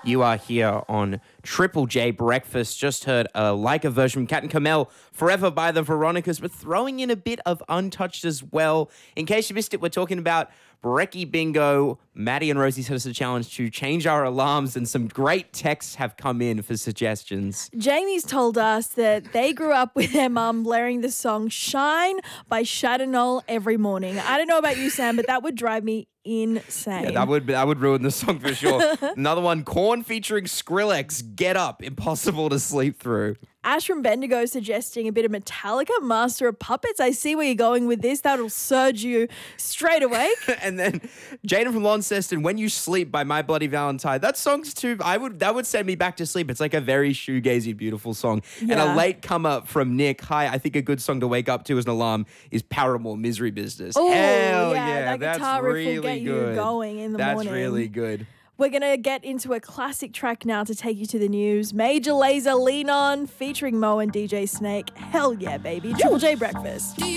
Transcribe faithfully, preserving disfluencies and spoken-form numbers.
You are here on Triple J Breakfast. Just heard a like a version from Cat and Camille, Forever by the Veronicas, but throwing in a bit of Untouched as well. In case you missed it, we're talking about Brekkie Bingo. Maddie and Rosie set us a challenge to change our alarms, and some great texts have come in for suggestions. Jamie's told us that they grew up with their mum blaring the song Shine by Shadownoll every morning. I don't know about you, Sam, but that would drive me insane. Yeah, that would that would ruin the song for sure. Another one, Korn featuring Skrillex, Get Up, impossible to sleep through. Ash from Bendigo suggesting a bit of Metallica, Master of Puppets. I see where you're going with this. That'll surge you straight awake. And then Jaden from Launceston, When You Sleep by My Bloody Valentine. That song's too, I would, that would send me back to sleep. It's like a very shoegazy, beautiful song. Yeah. And a late come up from Nick. Hi, I think a good song to wake up to as an alarm is Paramore, Misery Business. Oh, Hell yeah, yeah, that that's guitar riff really will get good. you going in the that's morning. That's really good. We're going to get into a classic track now to take you to the news. Major Lazer, Lean On, featuring Mo and D J Snake. Hell yeah, baby. Triple J Breakfast.